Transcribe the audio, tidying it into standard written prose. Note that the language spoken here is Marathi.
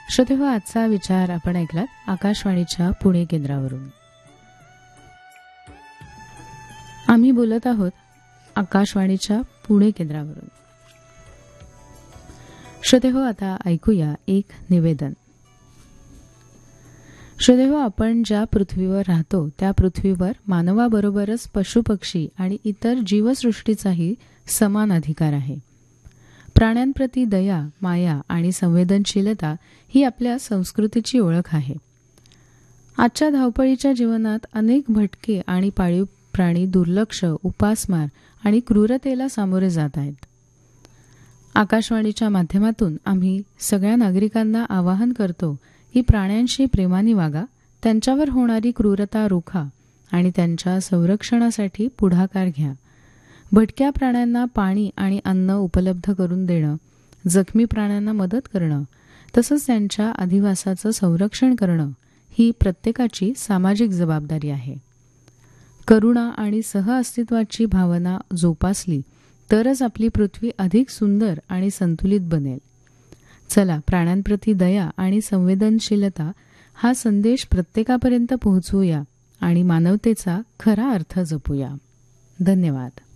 श्रोतेहो, आजचा विचार आपण ऐकलात आकाशवाणीच्या पुणे केंद्रावरून. आम्ही बोलत आहोत आकाशवाणीच्या पुणे केंद्रावरून. श्रोतेहो, आता ऐकूया एक निवेदन. श्रोतेहो, आपण ज्या पृथ्वीवर राहतो त्या पृथ्वीवर मानवाबरोबरच पशुपक्षी आणि इतर जीवसृष्टीचाही समान अधिकार आहे. प्राण्यांप्रती दया, माया आणि संवेदनशीलता ही आपल्या संस्कृतीची ओळख आहे. आजच्या धावपळीच्या जीवनात अनेक भटके आणि पाळीव प्राणी दुर्लक्ष, उपासमार आणि क्रूरतेला सामोरे जात आहेत. आकाशवाणीच्या माध्यमातून आम्ही सगळ्या नागरिकांना आवाहन करतो की प्राण्यांशी प्रेमाने वागा, त्यांच्यावर होणारी क्रूरता रोखा आणि त्यांच्या संरक्षणासाठी पुढाकार घ्या. भटक्या प्राण्यांना पाणी आणि अन्न उपलब्ध करून देणं, जखमी प्राण्यांना मदत करणं, तसंच त्यांच्या अधिवासाचं संरक्षण करणं ही प्रत्येकाची सामाजिक जबाबदारी आहे. करुणा आणि सहअस्तित्वाची भावना जोपासली तरच आपली पृथ्वी अधिक सुंदर आणि संतुलित बनेल. चला, प्राण्यांप्रती दया आणि संवेदनशीलता हा संदेश प्रत्येकापर्यंत पोहोचवूया आणि मानवतेचा खरा अर्थ जपूया. धन्यवाद.